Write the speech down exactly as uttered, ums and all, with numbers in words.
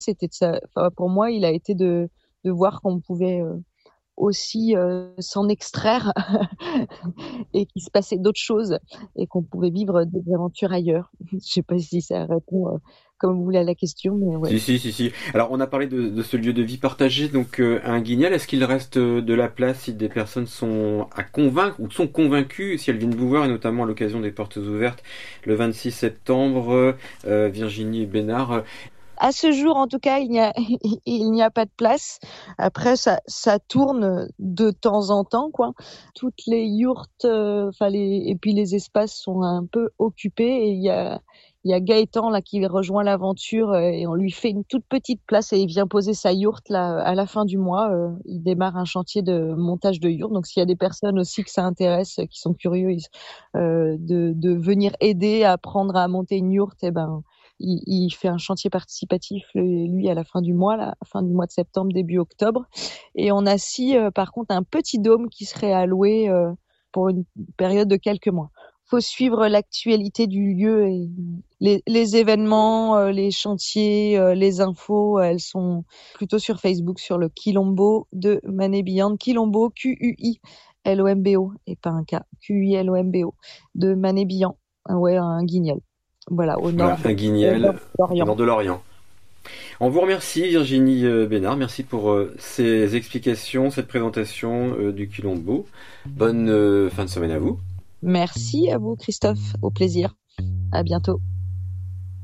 c'était de ça, enfin, pour moi, il a été de, de voir qu'on pouvait euh, aussi euh, s'en extraire et qu'il se passait d'autres choses et qu'on pouvait vivre des aventures ailleurs. Je sais pas si ça répond euh, comme vous voulez à la question, mais ouais. Si, si, si, si. Alors, on a parlé de, de ce lieu de vie partagé, donc euh, à un Guignol. Est-ce qu'il reste euh, de la place si des personnes sont à convaincre ou sont convaincues, si elles viennent vous voir, et notamment à l'occasion des portes ouvertes le vingt-six septembre, euh, Virginie Bénard. À ce jour, en tout cas, il n'y a, il n'y a pas de place. Après, ça, ça tourne de temps en temps, quoi. Toutes les yourtes, euh, enfin les, et puis les espaces sont un peu occupés. Et il y a, il y a Gaëtan là qui rejoint l'aventure euh, et on lui fait une toute petite place et il vient poser sa yourte là à la fin du mois. Euh, il démarre un chantier de montage de yourte. Donc s'il y a des personnes aussi que ça intéresse, qui sont curieux ils- euh, de, de venir aider à apprendre à monter une yourte, eh ben il, il fait un chantier participatif, lui, à la fin du mois, la fin du mois de septembre, début octobre. Et on a si, euh, par contre, un petit dôme qui serait alloué euh, pour une période de quelques mois. Faut suivre l'actualité du lieu et les, les événements, euh, les chantiers, euh, les infos, elles sont plutôt sur Facebook, sur le Quilombo de Mané-Billande. Quilombo, Q U I L O M B O, et pas un K, Q U I L O M B O, de Mané-Billande. Ouais, un guignol. Voilà, au nord Voilà, de, un au nord Guignol de au l'Orient. nord de l'Orient. On vous remercie Virginie euh, Bénard, merci pour euh, ces explications, cette présentation euh, du Quilombo. Bonne euh, fin de semaine à vous. Merci à vous, Christophe. Au plaisir. À bientôt.